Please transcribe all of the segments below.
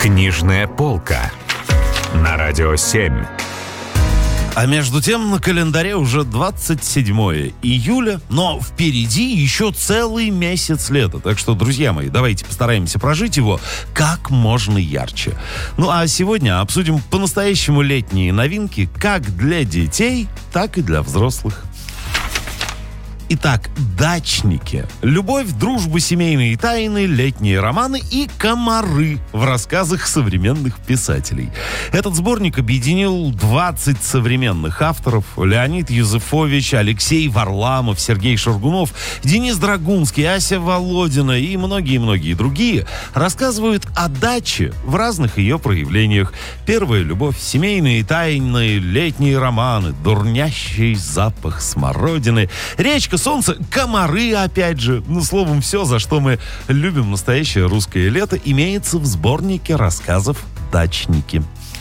Книжная полка на Радио 7. А между тем на календаре уже 27 июля, но впереди еще целый месяц лета. Так что, друзья мои, давайте постараемся прожить его как можно ярче. Ну а сегодня обсудим по-настоящему летние новинки как для детей, так и для взрослых. Итак, «Дачники». Любовь, дружба, семейные тайны, летние романы и комары в рассказах современных писателей. Этот сборник объединил 20 современных авторов. Леонид Юзефович, Алексей Варламов, Сергей Шаргунов, Денис Драгунский, Ася Володина и многие-многие другие рассказывают о даче в разных ее проявлениях. Первая любовь, семейные тайны, летние романы, дурнящий запах смородины, речка, солнце, комары, опять же. Ну, словом, все, за что мы любим настоящее русское лето, имеется в сборнике рассказов «Дачники».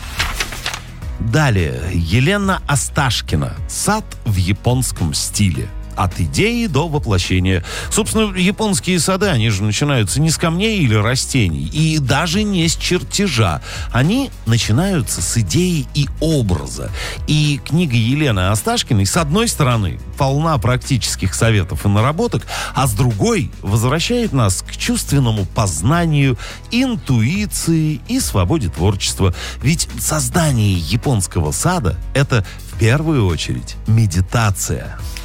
Далее, Елена Осташкина «Сад в японском стиле». От идеи до воплощения. Собственно, японские сады, они же начинаются не с камней или растений, и даже не с чертежа. Они начинаются с идеи и образа. И книга Елены Осташкиной, с одной стороны, полна практических советов и наработок, а с другой возвращает нас к чувственному познанию, интуиции и свободе творчества. Ведь создание японского сада – это в первую очередь медитация.